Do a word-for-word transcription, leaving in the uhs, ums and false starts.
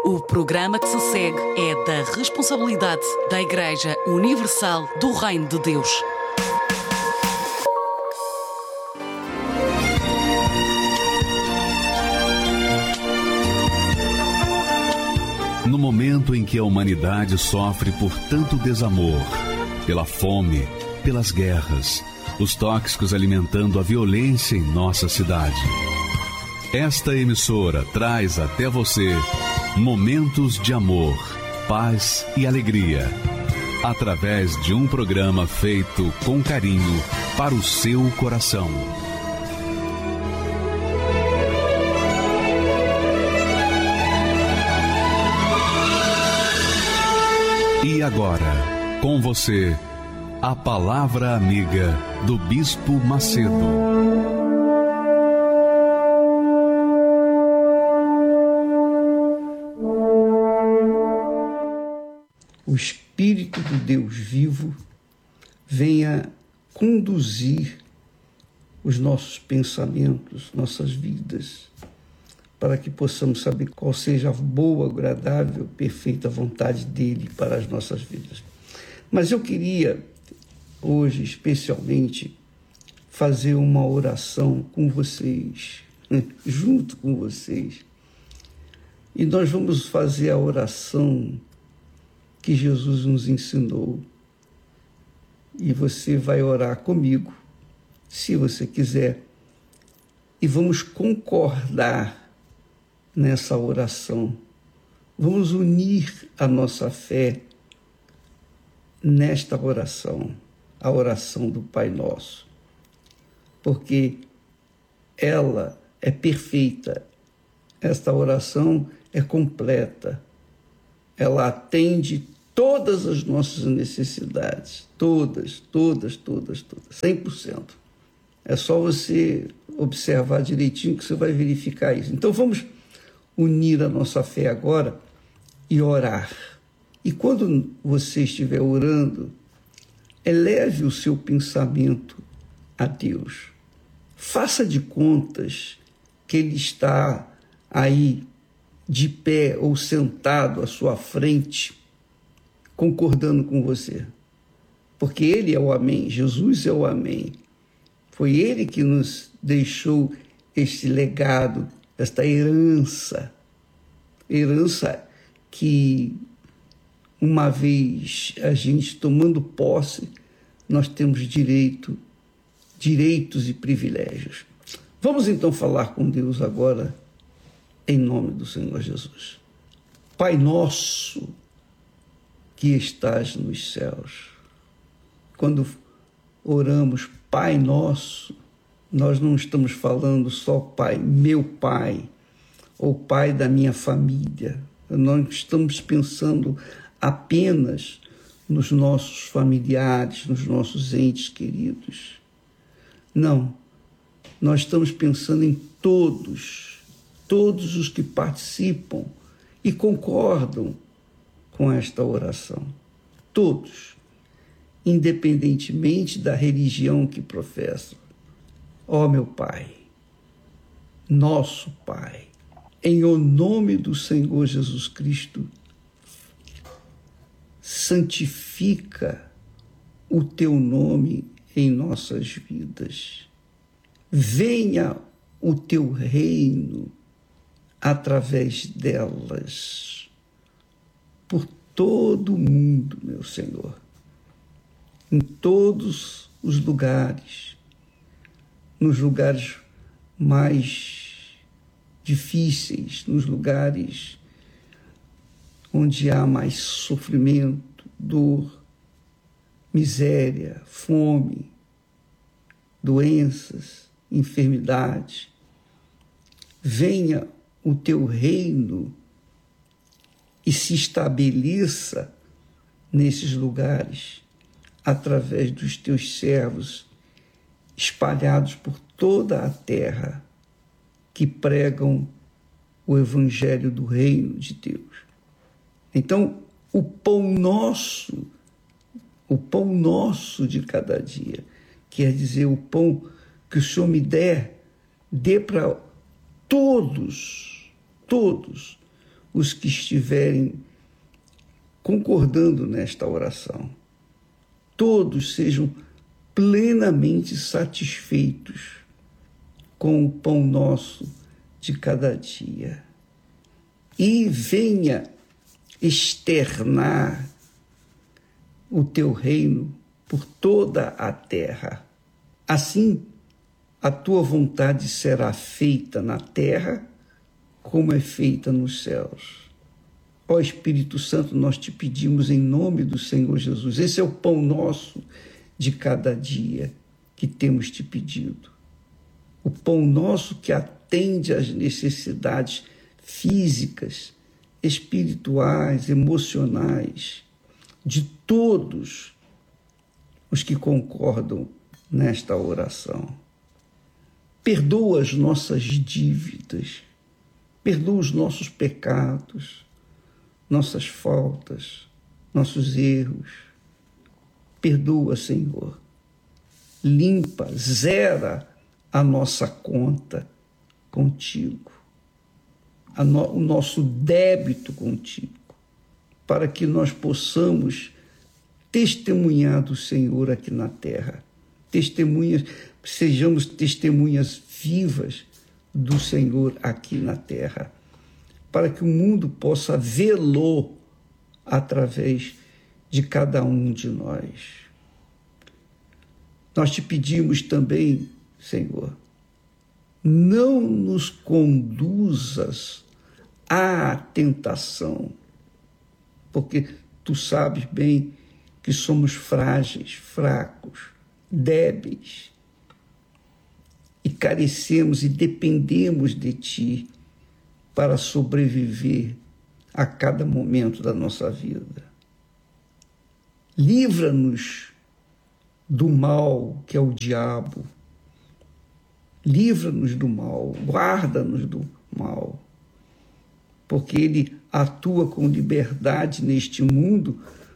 O programa que se segue é da responsabilidade da Igreja Universal do Reino de Deus. No momento em que a humanidade sofre por tanto desamor, pela fome, pelas guerras, os tóxicos alimentando a violência em nossa cidade, esta emissora traz até você momentos de amor, paz e alegria, através de um programa feito com carinho para o seu coração. E agora, com você, a Palavra Amiga do Bispo Macedo. O Espírito do Deus vivo venha conduzir os nossos pensamentos, nossas vidas, para que possamos saber qual seja a boa, agradável, perfeita vontade dele para as nossas vidas. Mas eu queria, hoje, especialmente, fazer uma oração com vocês, junto com vocês. E nós vamos fazer a oração que Jesus nos ensinou. E você vai orar comigo, se você quiser. E vamos concordar nessa oração. Vamos unir a nossa fé nesta oração, a oração do Pai Nosso. Porque ela é perfeita. Esta oração é completa. Ela atende todas as nossas necessidades, todas, todas, todas, todas, cem por cento. É só você observar direitinho que você vai verificar isso. Então vamos unir a nossa fé agora e orar. E quando você estiver orando, eleve o seu pensamento a Deus. Faça de contas que Ele está aí de pé ou sentado à sua frente, concordando com você. Porque Ele é o Amém, Jesus é o Amém. Foi Ele que nos deixou este legado, esta herança. Herança que, uma vez a gente tomando posse, nós temos direito, direitos e privilégios. Vamos então falar com Deus agora, em nome do Senhor Jesus. Pai nosso que estás nos céus. Quando oramos Pai nosso, nós não estamos falando só Pai, meu Pai, ou Pai da minha família. Nós estamos pensando apenas nos nossos familiares, nos nossos entes queridos. Não, nós estamos pensando em todos, todos os que participam e concordam com esta oração. Todos, independentemente da religião que professam. Ó meu Pai, nosso Pai, em o nome do Senhor Jesus Cristo, santifica o teu nome em nossas vidas. Venha o teu reino através delas, por todo o mundo, meu Senhor, em todos os lugares, nos lugares mais difíceis, nos lugares onde há mais sofrimento, dor, miséria, fome, doenças, enfermidades. Venha o teu reino e se estabeleça nesses lugares através dos teus servos espalhados por toda a terra que pregam o evangelho do reino de Deus. Então, o pão nosso, o pão nosso de cada dia, quer dizer, o pão que o Senhor me der, dê para todos, todos, os que estiverem concordando nesta oração. Todos sejam plenamente satisfeitos com o pão nosso de cada dia. E venha externar o teu reino por toda a terra. Assim, a tua vontade será feita na terra como é feita nos céus. Ó Espírito Santo, nós te pedimos em nome do Senhor Jesus. Esse é o pão nosso de cada dia que temos te pedido. O pão nosso que atende às necessidades físicas, espirituais, emocionais, de todos os que concordam nesta oração. Perdoa as nossas dívidas, perdoa os nossos pecados, nossas faltas, nossos erros. Perdoa, Senhor. Limpa, zera a nossa conta contigo, a no, o nosso débito contigo, para que nós possamos testemunhar do Senhor aqui na terra. Testemunhas, sejamos testemunhas vivas do Senhor aqui na terra, para que o mundo possa vê-lo através de cada um de nós. Nós te pedimos também, Senhor, não nos conduzas à tentação, porque tu sabes bem que somos frágeis, fracos, débeis, e carecemos e dependemos de ti para sobreviver a cada momento da nossa vida. Livra-nos do mal, que é o diabo. Livra-nos do mal, guarda-nos do mal, porque ele atua com liberdade neste mundo